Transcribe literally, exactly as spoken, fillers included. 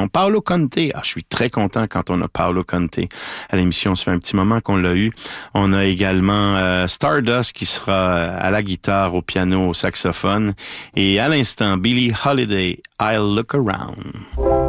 l'émission. Paolo Conte, ah, je suis très content quand on a Paolo Conte à l'émission. Ça fait un petit moment qu'on l'a eu. On a également euh, Stardust qui sera à la guitare, au piano, au saxophone. Et à l'instant, Billie Holiday, I'll Look Around.